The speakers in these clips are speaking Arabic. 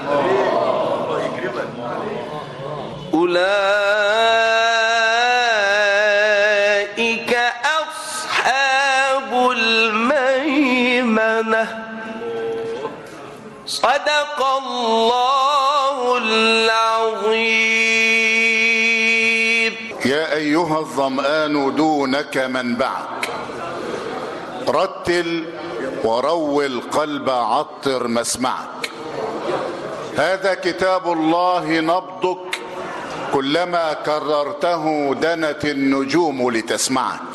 أولئك أصحاب الميمنة. صدق الله العظيم. يا أيها الظمآن دونك منبعك، رتل وروي القلب عطر مسمعك. هذا كتاب الله نبضك، كلما كررته دنت النجوم لتسمعك.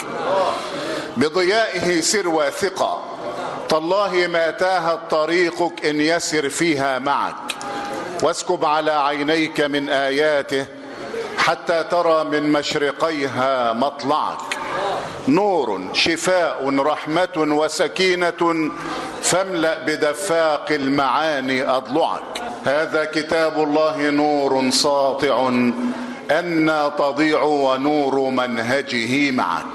بضيائه سر واثقا، تالله ما تاهت طريقك إن يسر فيها معك. واسكب على عينيك من آياته حتى ترى من مشرقيها مطلعك. نور شفاء رحمة وسكينة، فاملأ بدفاق المعاني أضلعك. هذا كتاب الله نور ساطع، أنى تضيع ونور منهجه معك.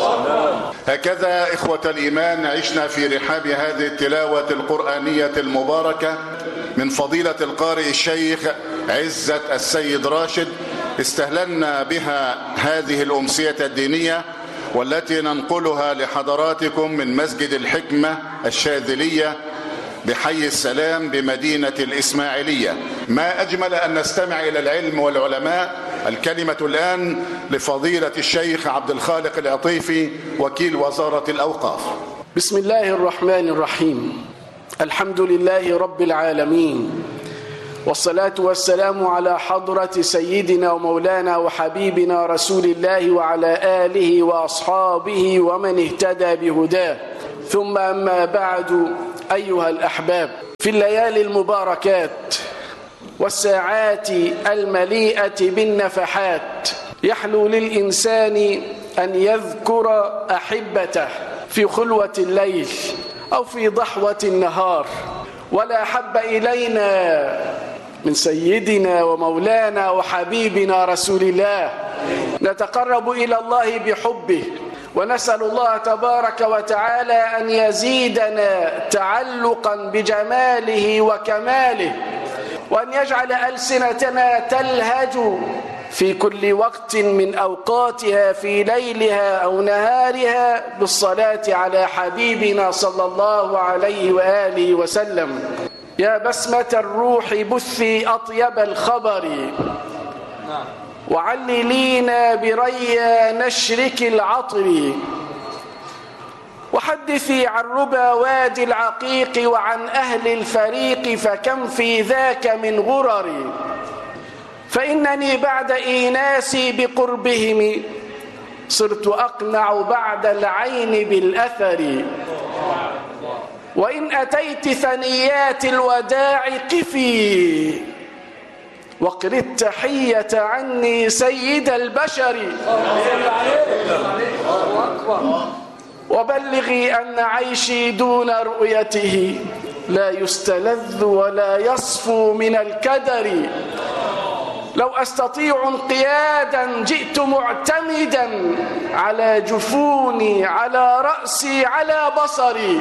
هكذا إخوة الإيمان عشنا في رحاب هذه التلاوة القرآنية المباركة من فضيلة القارئ الشيخ عزت السيد راشد. استهللنا بها هذه الأمسية الدينية والتي ننقلها لحضراتكم من مسجد الحكمة الشاذلية بحي السلام بمدينة الإسماعيلية. ما أجمل أن نستمع إلى العلم والعلماء. الكلمة الآن لفضيلة الشيخ عبد الخالق العطيفي وكيل وزارة الأوقاف. بسم الله الرحمن الرحيم. الحمد لله رب العالمين، والصلاة والسلام على حضرة سيدنا ومولانا وحبيبنا رسول الله وعلى آله وأصحابه ومن اهتدى بهداه. ثم أما بعد، أيها الأحباب، في الليالي المباركات والساعات المليئة بالنفحات يحلو للإنسان أن يذكر أحبته في خلوة الليل أو في ضحوة النهار. ولا أحب إلينا من سيدنا ومولانا وحبيبنا رسول الله. نتقرب إلى الله بحبه، ونسأل الله تبارك وتعالى أن يزيدنا تعلقا بجماله وكماله، وأن يجعل ألسنتنا تلهج في كل وقت من أوقاتها في ليلها أو نهارها بالصلاة على حبيبنا صلى الله عليه وآله وسلم. يا بسمة الروح بثي أطيب الخبر، وعللينا بريا نشرك العطر، وحدثي عن ربا وادي العقيق وعن أهل الفريق، فكم في ذاك من غرر. فإنني بعد إيناسي بقربهم صرت أقنع بعد العين بالأثر. وإن أتيت ثنيات الوداع قفي، وقر التحية عني سيد البشر. وبلغي أن عيشي دون رؤيته لا يستلذ ولا يصفو من الكدر. لو أستطيع انقيادا جئت معتمدا على جفوني على رأسي على بصري.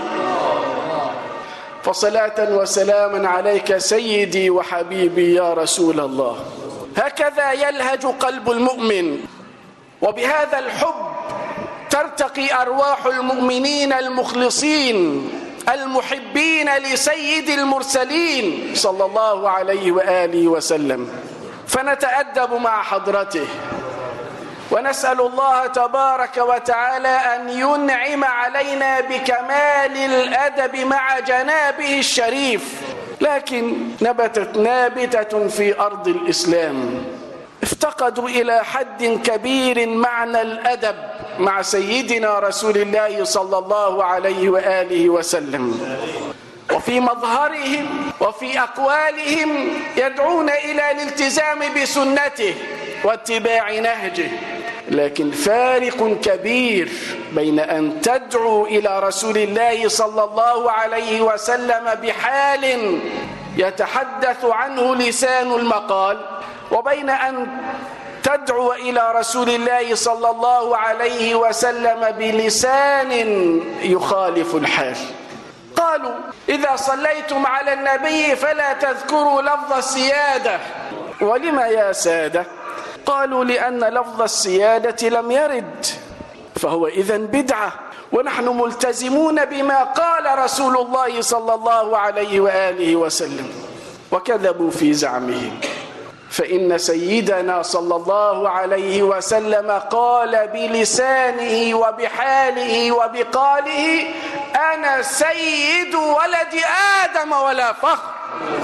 فصلاة وسلاما عليك سيدي وحبيبي يا رسول الله. هكذا يلهج قلب المؤمن، وبهذا الحب ترتقي أرواح المؤمنين المخلصين المحبين لسيد المرسلين صلى الله عليه وآله وسلم. فنتأدب مع حضرته، ونسأل الله تبارك وتعالى أن ينعم علينا بكمال الأدب مع جنابه الشريف. لكن نبتت نابتة في أرض الإسلام، افتقدوا إلى حد كبير معنى الأدب مع سيدنا رسول الله صلى الله عليه وآله وسلم. وفي مظهرهم وفي أقوالهم يدعون إلى الالتزام بسنته واتباع نهجه، لكن فارق كبير بين أن تدعو إلى رسول الله صلى الله عليه وسلم بحال يتحدث عنه لسان المقال، وبين أن تدعو إلى رسول الله صلى الله عليه وسلم بلسان يخالف الحال. قالوا إذا صليتم على النبي فلا تذكروا لفظ السيادة. ولما يا سادة؟ قالوا لأن لفظ السيادة لم يرد، فهو إذن بدعة، ونحن ملتزمون بما قال رسول الله صلى الله عليه وآله وسلم. وكذبوا في زعمهم، فإن سيدنا صلى الله عليه وسلم قال بلسانه وبحاله وبقاله: أنا سيد ولد آدم ولا فخر.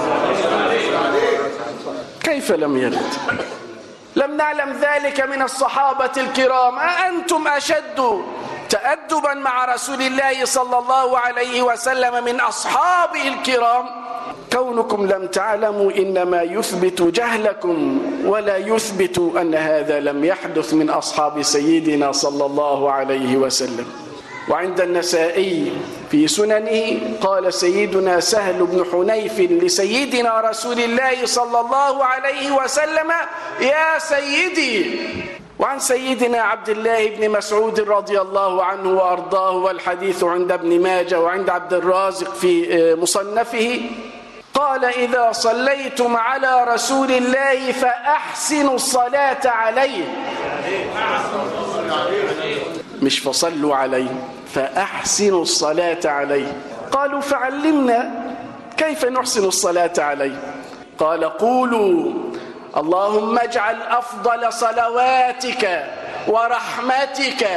كيف لم يرد؟ لم نعلم ذلك من الصحابة الكرام. أأنتم أشد تأدبا مع رسول الله صلى الله عليه وسلم من أصحابه الكرام؟ كونكم لم تعلموا إنما يثبت جهلكم، ولا يثبت أن هذا لم يحدث من أصحاب سيدنا صلى الله عليه وسلم. وعند النسائي في سننه قال سيدنا سهل بن حنيف لسيدنا رسول الله صلى الله عليه وسلم: يا سيدي. وعن سيدنا عبد الله بن مسعود رضي الله عنه وأرضاه، والحديث عند ابن ماجه وعند عبد الرازق في مصنفه، قال: إذا صليتم على رسول الله فأحسنوا الصلاة عليه. مش فصلوا عليه، فأحسنوا الصلاة عليه. قالوا: فعلمنا كيف نحسن الصلاة عليه؟ قال: قولوا: اللهم اجعل أفضل صلواتك ورحمتك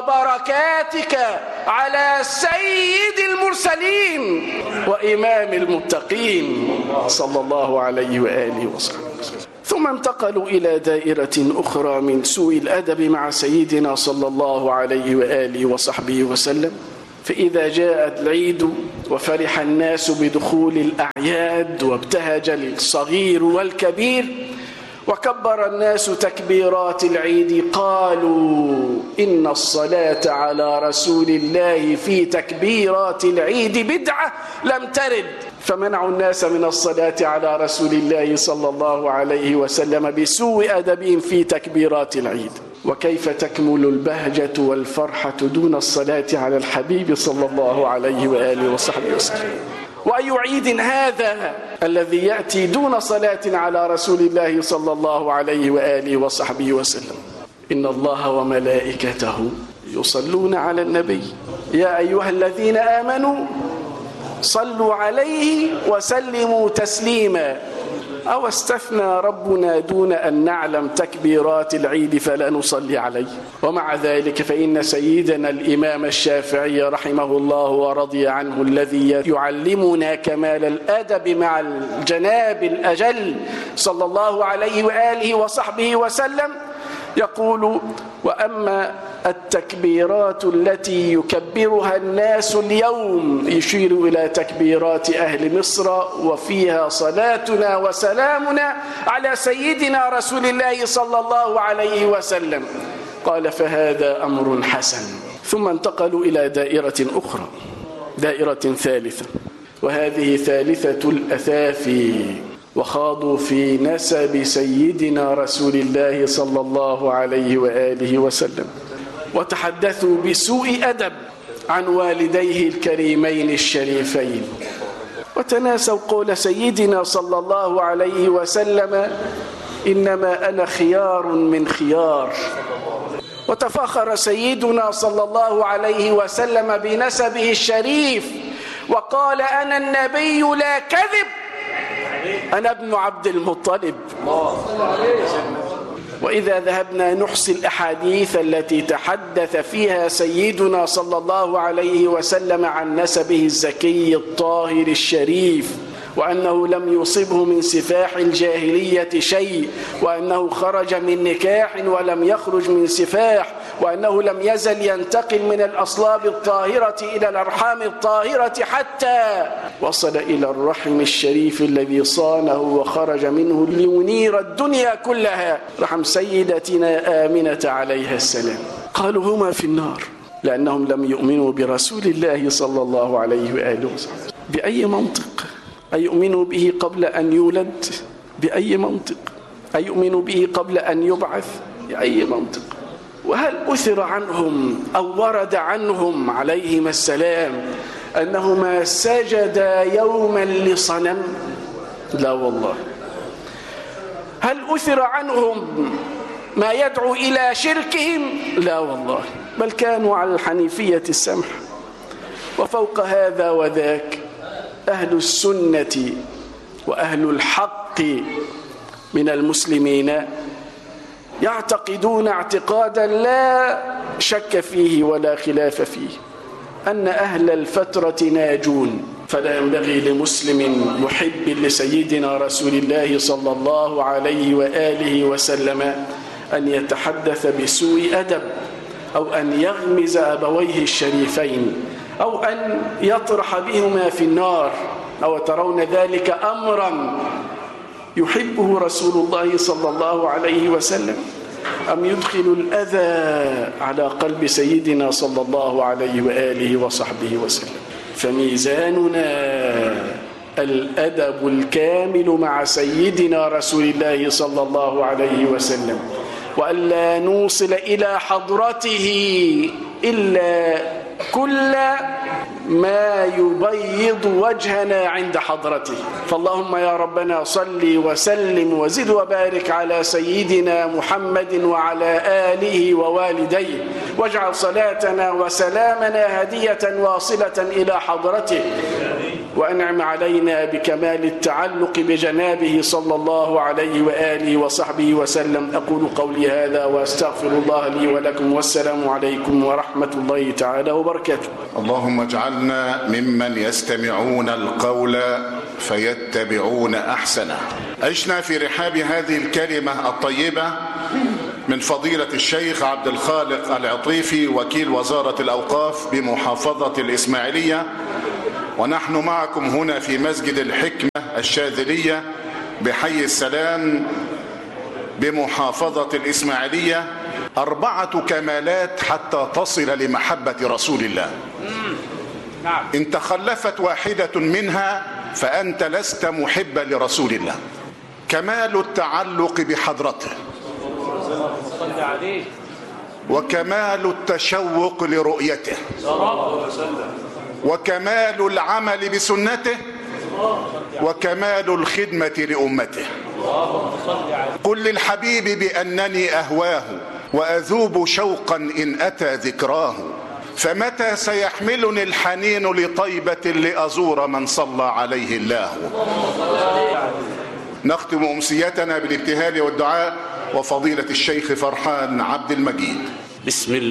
وبركاتك على سيد المرسلين وإمام المتقين صلى الله عليه وآله وسلم. ثم انتقلوا إلى دائرة أخرى من سوء الأدب مع سيدنا صلى الله عليه وآله وصحبه وسلم. فإذا جاء العيد وفرح الناس بدخول الأعياد وابتهج الصغير والكبير وكبر الناس تكبيرات العيد، قالوا: إن الصلاة على رسول الله في تكبيرات العيد بدعة لم ترد. فمنعوا الناس من الصلاة على رسول الله صلى الله عليه وسلم بسوء أدبهم في تكبيرات العيد. وكيف تكمل البهجة والفرحة دون الصلاة على الحبيب صلى الله عليه وآله وصحبه وسلم؟ وأي عيد هذا الذي يأتي دون صلاة على رسول الله صلى الله عليه وآله وصحبه وسلم؟ إن الله وملائكته يصلون على النبي يا أيها الذين آمنوا صلوا عليه وسلموا تسليما. أو استثنى ربنا دون أن نعلم تكبيرات العيد فلا نصلي عليه؟ ومع ذلك فإن سيدنا الإمام الشافعي رحمه الله ورضي عنه الذي يعلمنا كمال الأدب مع الجناب الأجل صلى الله عليه وآله وصحبه وسلم يقول: وأما التكبيرات التي يكبرها الناس اليوم، يشير إلى تكبيرات أهل مصر، وفيها صلاتنا وسلامنا على سيدنا رسول الله صلى الله عليه وسلم، قال: فهذا أمر حسن. ثم انتقلوا إلى دائرة أخرى، دائرة ثالثة، وهذه ثالثة الأثاث، وخاضوا في نسب سيدنا رسول الله صلى الله عليه وآله وسلم، وتحدثوا بسوء أدب عن والديه الكريمين الشريفين، وتناسوا قول سيدنا صلى الله عليه وسلم: إنما أنا خيار من خيار. وتفاخر سيدنا صلى الله عليه وسلم بنسبه الشريف وقال: أنا النبي لا كذب، أنا ابن عبد المطلب. وإذا ذهبنا نحصي الأحاديث التي تحدث فيها سيدنا صلى الله عليه وسلم عن نسبه الزكي الطاهر الشريف، وأنه لم يصبه من سفاح الجاهلية شيء، وأنه خرج من نكاح ولم يخرج من سفاح، وأنه لم يزل ينتقل من الأصلاب الطاهرة إلى الأرحام الطاهرة حتى وصل إلى الرحم الشريف الذي صانه وخرج منه لينير الدنيا كلها، رحم سيدتنا آمنة عليها السلام. قالوا: هما في النار لأنهم لم يؤمنوا برسول الله صلى الله عليه وآله وسلم. بأي منطق؟ أيؤمنوا به قبل أن يولد؟ بأي منطق؟ أيؤمنوا به قبل أن يبعث؟ بأي منطق؟ وهل أثر عنهم أو ورد عنهم عليهم السلام أنهما سجدا يوما لصنم؟ لا والله. هل أثر عنهم ما يدعو إلى شركهم؟ لا والله، بل كانوا على الحنيفية السمح. وفوق هذا وذاك أهل السنة وأهل الحق من المسلمين يعتقدون اعتقادا لا شك فيه ولا خلاف فيه أن أهل الفترة ناجون. فلا ينبغي لمسلم محب لسيدنا رسول الله صلى الله عليه وآله وسلم أن يتحدث بسوء أدب أو أن يغمز أبويه الشريفين أو أن يطرح بهما في النار. أو ترون ذلك أمرا يحبه رسول الله صلى الله عليه وسلم، أم يدخل الأذى على قلب سيدنا صلى الله عليه وآله وصحبه وسلم؟ فميزاننا الأدب الكامل مع سيدنا رسول الله صلى الله عليه وسلم، وألا نوصل إلى حضرته إلا كل ما يبيض وجهنا عند حضرته. فاللهم يا ربنا صل وسلم وزد وبارك على سيدنا محمد وعلى آله ووالديه، واجعل صلاتنا وسلامنا هدية واصلة إلى حضرته، وأنعم علينا بكمال التعلق بجنابه صلى الله عليه وآله وصحبه وسلم. أقول قولي هذا وأستغفر الله لي ولكم، والسلام عليكم ورحمة الله تعالى وبركاته. اللهم اجعلنا ممن يستمعون القول فيتبعون أحسنه. عشنا في رحاب هذه الكلمة الطيبة من فضيلة الشيخ عبد الخالق العطيفي وكيل وزارة الأوقاف بمحافظة الإسماعيلية، ونحن معكم هنا في مسجد الحكمة الشاذلية بحي السلام بمحافظة الإسماعيلية. 4 كمالات حتى تصل لمحبة رسول الله. إن تخلفت واحدة منها فأنت لست محبا لرسول الله. كمال التعلق بحضرته، وكمال التشوق لرؤيته، وكمال العمل بسنته، وكمال الخدمة لأمته. قل للحبيب بأنني أهواه وأذوب شوقا إن أتى ذكراه، فمتى سيحملني الحنين لطيبة لأزور من صلى عليه الله. نختم أمسيتنا بالابتهال والدعاء وفضيلة الشيخ فرحان عبد المجيد. بسم الله.